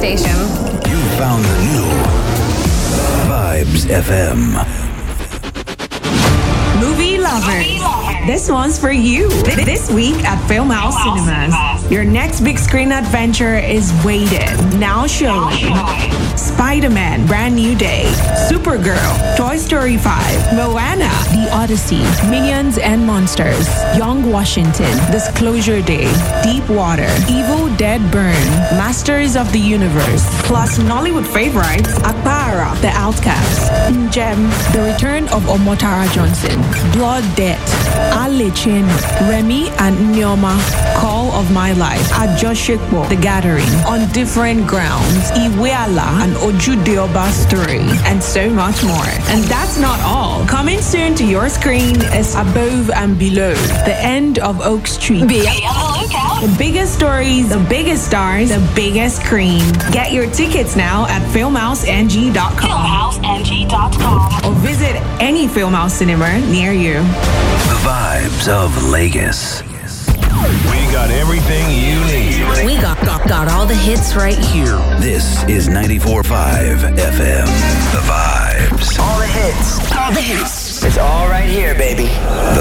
station. You found the new Vibes FM. Movie lovers, this one's for you. This week at Filmhouse Cinemas, your next big screen adventure is waiting. Now showing Spider-Man Brand New Day, Supergirl, Toy Story 5, Moana, The Odyssey, Minions and Monsters, Young Washington, Disclosure Day, Deep Water, Evil Dead Burn, Masters of the Universe, plus Nollywood favorites Akbara, The Outcast, Gem, The Return of Omotara Johnson, Blood Debt, Alechin, Remy and Nyoma, Call of My Life, Ajoshikbo, The Gathering, On Different Grounds, Iweala and Ojudeoba Story, and so much more. And that's not all. Coming soon to your screen is Above and Below, The End of Oak Street. Be on the lookout. The biggest stories, the biggest stars, the biggest screen. Get your tickets now at filmhouseng.com. Filmhouseng.com. Or visit any Filmhouse cinema near you. The vibes of Lagos. We got everything you need. We got all the hits right here. This is 94.5 FM. The vibes. All the hits. All the hits. It's all right here, baby. The